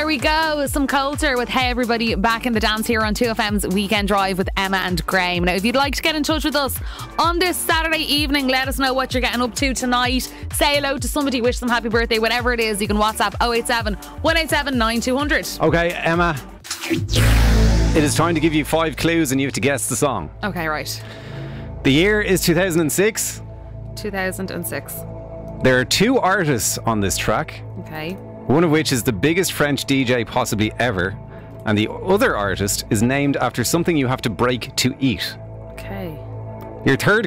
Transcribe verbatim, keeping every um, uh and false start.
There we go. Some Coulter with Hey Everybody back in the dance here on two F M's Weekend Drive with Emma and Graham. Now, if you'd like to get in touch with us on this Saturday evening, let us know what you're getting up to tonight. Say hello to somebody, wish them happy birthday, whatever it is. You can WhatsApp oh eight seven, one eight seven, nine two zero zero. Okay, Emma. It is time to give you five clues and you have to guess the song. Okay, right. The year is two thousand six. two thousand six. There are two artists on this track. Okay. One of which is the biggest French D J possibly ever, and the other artist is named after something you have to break to eat. Okay. Your third